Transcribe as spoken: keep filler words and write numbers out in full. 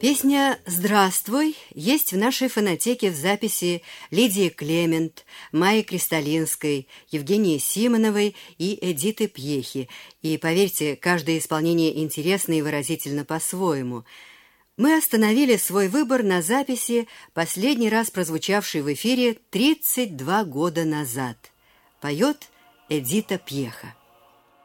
Песня «Здравствуй» есть в нашей фонотеке в записи Лидии Клемент, Майи Кристалинской, Евгении Симоновой и Эдиты Пьехи. И, поверьте, каждое исполнение интересно и выразительно по-своему. Мы остановили свой выбор на записи, последний раз прозвучавшей в эфире тридцать два года назад. Поет Эдита Пьеха.